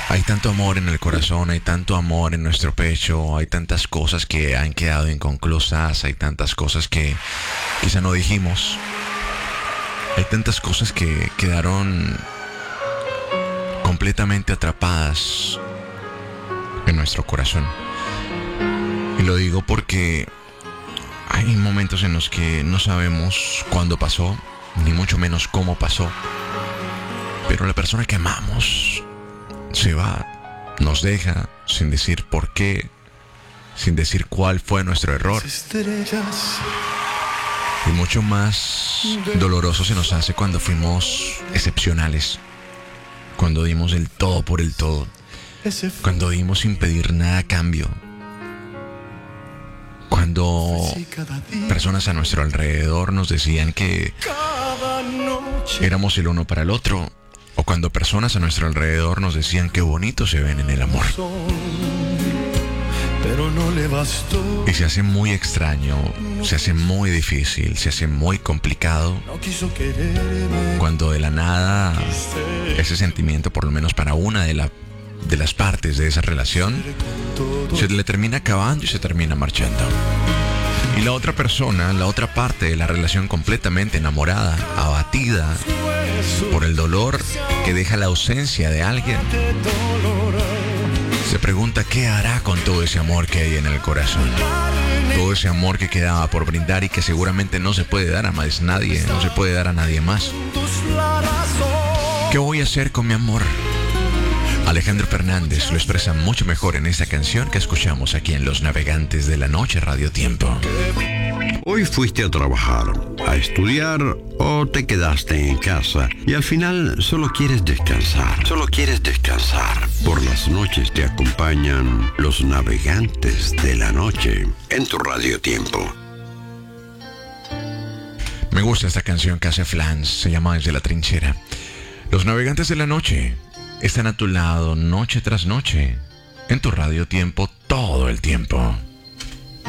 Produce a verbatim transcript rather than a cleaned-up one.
Hay tanto amor en el corazón, hay tanto amor en nuestro pecho, hay tantas cosas que han quedado inconclusas, hay tantas cosas que quizá no dijimos, hay tantas cosas que quedaron completamente atrapadas en nuestro corazón. Y lo digo porque hay momentos en los que no sabemos cuándo pasó, ni mucho menos cómo pasó, pero la persona que amamos se va, nos deja sin decir por qué, sin decir cuál fue nuestro error. Y mucho más doloroso se nos hace cuando fuimos excepcionales, cuando dimos el todo por el todo, cuando dimos sin pedir nada a cambio, cuando personas a nuestro alrededor nos decían que éramos el uno para el otro, o cuando personas a nuestro alrededor nos decían qué bonito se ven en el amor. Y se hace muy extraño, se hace muy difícil, se hace muy complicado cuando de la nada ese sentimiento, por lo menos para una de, la, de las partes de esa relación, se le termina acabando y se termina marchando. Y la otra persona, la otra parte de la relación, completamente enamorada, abatida por el dolor que deja la ausencia de alguien, se pregunta qué hará con todo ese amor que hay en el corazón, todo ese amor que quedaba por brindar y que seguramente no se puede dar a más nadie, no se puede dar a nadie más. ¿Qué voy a hacer con mi amor? Alejandro Fernández lo expresa mucho mejor en esta canción que escuchamos aquí en Los Navegantes de la Noche Radio Tiempo. Hoy fuiste a trabajar, a estudiar o te quedaste en casa y al final solo quieres descansar. Solo quieres descansar. Por las noches te acompañan Los Navegantes de la Noche en tu Radio Tiempo. Me gusta esta canción que hace Flans, se llama Desde la Trinchera. Los Navegantes de la Noche están a tu lado noche tras noche en tu Radio Tiempo todo el tiempo.